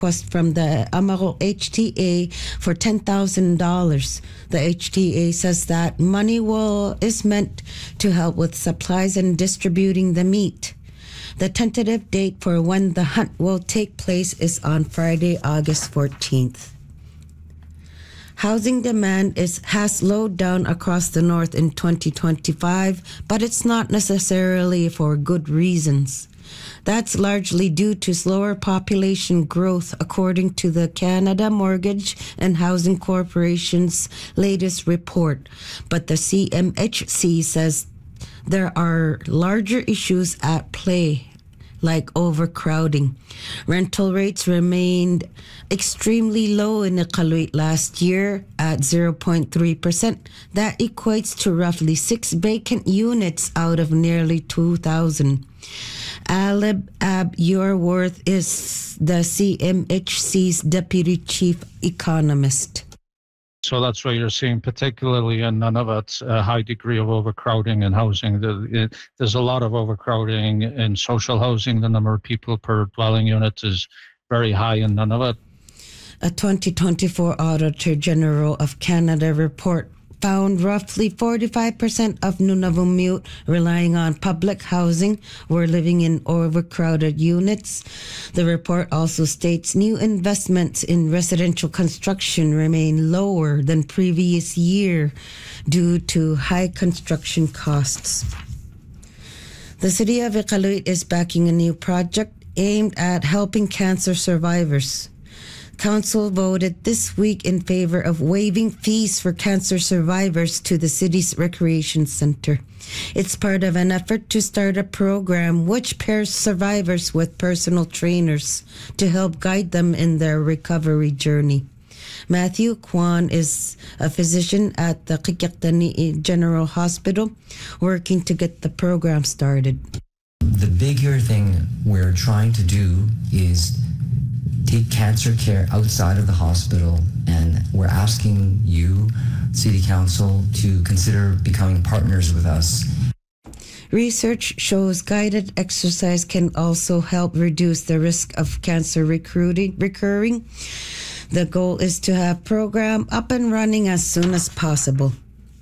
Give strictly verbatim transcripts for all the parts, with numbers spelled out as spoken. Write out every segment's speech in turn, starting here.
request from the Amaro H T A for ten thousand dollars. The H T A says that money will is meant to help with supplies and distributing the meat. The tentative date for when the hunt will take place is on Friday, August fourteenth. Housing demand is has slowed down across the north in twenty twenty-five, but it's not necessarily for good reasons. That's largely due to slower population growth, according to the Canada Mortgage and Housing Corporation's latest report. But the C M H C says there are larger issues at play, like overcrowding. Rental rates remained extremely low in Iqaluit last year at zero point three percent. That equates to roughly six vacant units out of nearly two thousand. Alib Ab Yourworth is the C M H C's deputy chief economist. So that's why you're seeing, particularly in Nunavut, a high degree of overcrowding in housing. The, it, there's a lot of overcrowding in social housing. The number of people per dwelling unit is very high in Nunavut. A twenty twenty-four Auditor General of Canada report found roughly forty-five percent of Nunavummiut relying on public housing were living in overcrowded units. The report also states new investments in residential construction remain lower than previous year due to high construction costs. The city of Iqaluit is backing a new project aimed at helping cancer survivors. Council voted this week in favor of waiving fees for cancer survivors to the city's recreation center. It's part of an effort to start a program which pairs survivors with personal trainers to help guide them in their recovery journey. Matthew Kwan is a physician at the Qikiqtani General Hospital working to get the program started. The bigger thing we're trying to do is take cancer care outside of the hospital, and we're asking you, City Council, to consider becoming partners with us. Research shows guided exercise can also help reduce the risk of cancer recruiting, recurring. The goal is to have program up and running as soon as possible.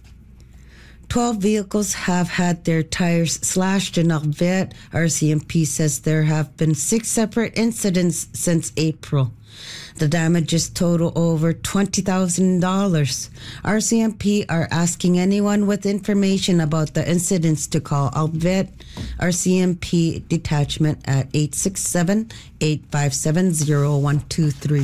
Twelve vehicles have had their tires slashed in Arvet. R C M P says there have been six separate incidents since April. The damages total over twenty thousand dollars. R C M P are asking anyone with information about the incidents to call Arvet R C M P detachment at eight six seven, eight five seven, zero one two three.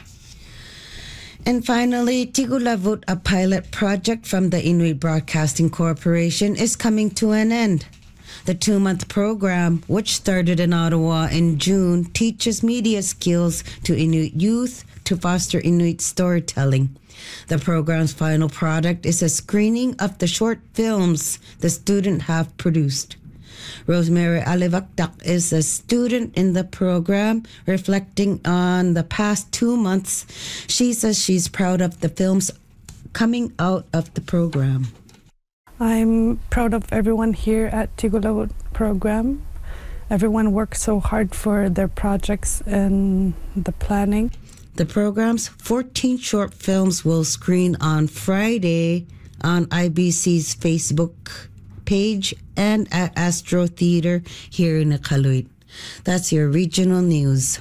And finally, Tigulavut, a pilot project from the Inuit Broadcasting Corporation, is coming to an end. The two-month program, which started in Ottawa in June, teaches media skills to Inuit youth to foster Inuit storytelling. The program's final product is a screening of the short films the students have produced. Rosemary Alivaktak is a student in the program, reflecting on the past two months. She says she's proud of the films coming out of the program. I'm proud of everyone here at Tigulavut program. Everyone works so hard for their projects and the planning. The program's fourteen short films will screen on Friday on I B C's Facebook page and at Astro Theater here in Iqaluit. That's your regional news.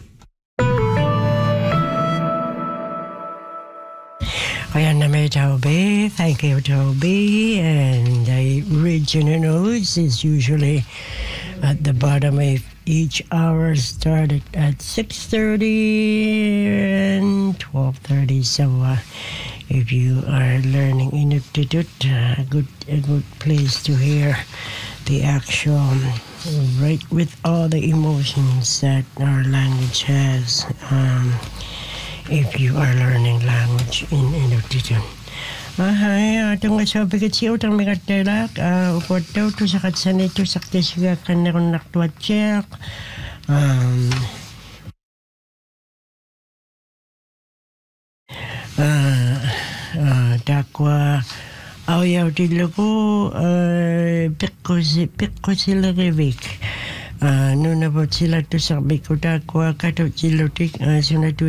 Ayan na may Toby. Thank you, Toby. And the regional news is usually at the bottom of each hour, started at six thirty and twelve thirty. So uh, if you are learning Inuktitut, a good, a good place to hear the actual, right, with all the emotions that our language has. Um, if you are learning language in Inuktitut. Ahay, atong sabi ka siya, utang may katilak, upot daw to sa katsan ito, sakti siya ka na kung naktuat siya. Um, uh, uh, dakwa, ayaw dilo ko, uh, pikko, pikko sila rivik. Uh, nuna po sila to sa biko dakwa, kato sila tik, uh, sunatu